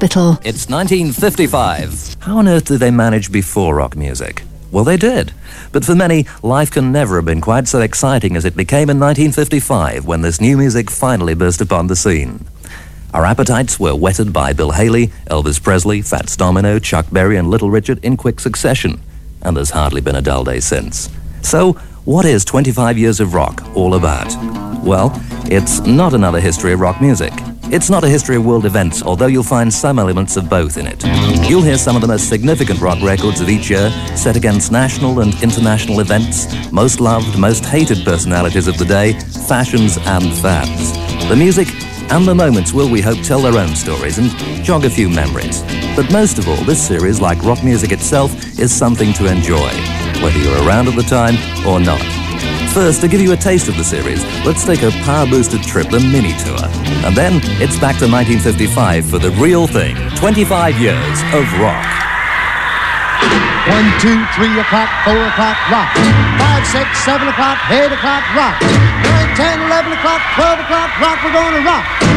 hospital. It's 1955. How on earth did they manage before rock music? Well, they did. But for many, life can never have been quite so exciting as it became in 1955 when this new music finally burst upon the scene. Our appetites were whetted by Bill Haley, Elvis Presley, Fats Domino, Chuck Berry and Little Richard in quick succession. And there's hardly been a dull day since. So, what is 25 years of rock all about? Well, it's not another history of rock music. It's not a history of world events, although you'll find some elements of both in it. You'll hear some of the most significant rock records of each year set against national and international events, most loved, most hated personalities of the day, fashions and fads. The music and the moments will, we hope, tell their own stories and jog a few memories. But most of all, this series, like rock music itself, is something to enjoy, whether you're around at the time or not. First, to give you a taste of the series, let's take a power-boosted trip, the Mini Tour. And then, it's back to 1955 for the real thing, 25 years of rock. 1, 2, 3 o'clock, 4 o'clock, rock. 5, 6, 7 o'clock, 8 o'clock, rock. 9, 10, 11 o'clock, 12 o'clock, rock, we're gonna rock.